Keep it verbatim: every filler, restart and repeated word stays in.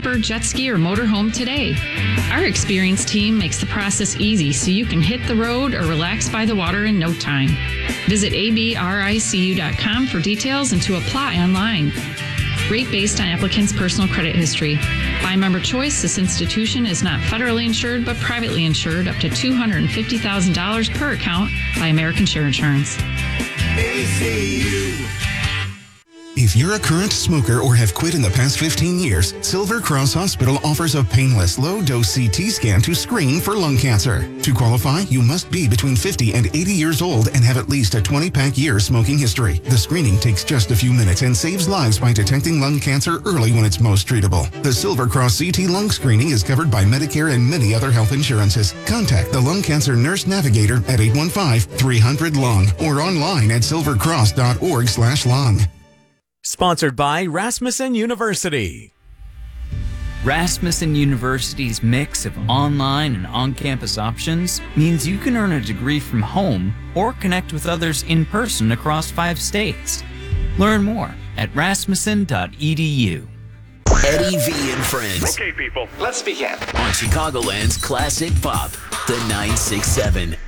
camper, jet ski, or motorhome today. Our experienced team makes the process easy so you can hit the road or relax by the water in no time. Visit a b r i c u dot com for details and to apply online. Rate based on applicant's personal credit history. By member choice, this institution is not federally insured but privately insured up to two hundred fifty thousand dollars per account by American Share Insurance. A C U. If you're a current smoker or have quit in the past fifteen years, Silver Cross Hospital offers a painless, low-dose C T scan to screen for lung cancer. To qualify, you must be between fifty and eighty years old and have at least a twenty-pack year smoking history. The screening takes just a few minutes and saves lives by detecting lung cancer early when it's most treatable. The Silver Cross C T lung screening is covered by Medicare and many other health insurances. Contact the Lung Cancer Nurse Navigator at eight one five, three hundred, lung or online at silvercross dot org slash lung. Sponsored by Rasmussen University. Rasmussen University's mix of online and on-campus options means you can earn a degree from home or connect with others in person across five states. Learn more at rasmussen dot e d u. Eddie V and Friends. Okay, people, let's begin. On Chicagoland's Classic Pop, the nine six seven.